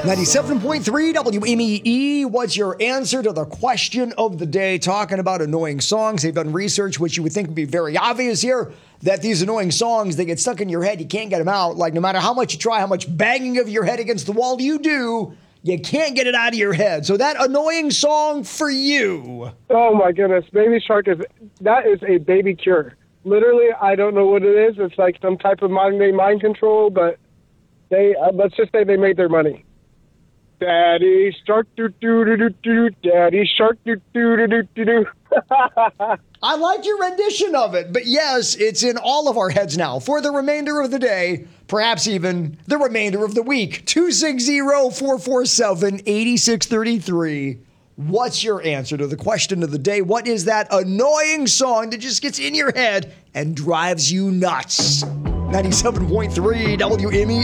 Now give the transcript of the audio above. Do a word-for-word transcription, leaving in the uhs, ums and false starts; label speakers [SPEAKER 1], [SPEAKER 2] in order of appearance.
[SPEAKER 1] ninety-seven point three W M E E. What's your answer to the question of the day? Talking about annoying songs. They've done research, which you would think would be very obvious here, that these annoying songs, they get stuck in your head. You can't get them out. Like, no matter how much you try, how much banging of your head against the wall you do, you can't get it out of your head. So that annoying song for you.
[SPEAKER 2] Oh, my goodness. Baby Shark, is that is a baby cure. Literally, I don't know what it is. It's like some type of modern-day mind control, but they uh, let's just say they made their money. Daddy Shark, do do do do do. Daddy Shark, do do do do do do.
[SPEAKER 1] I like your rendition of it, but yes, it's in all of our heads now for the remainder of the day, perhaps even the remainder of the week. two six zero, four four seven, eight six three three. What's your answer to the question of the day? What is that annoying song that just gets in your head and drives you nuts? ninety-seven point three W M E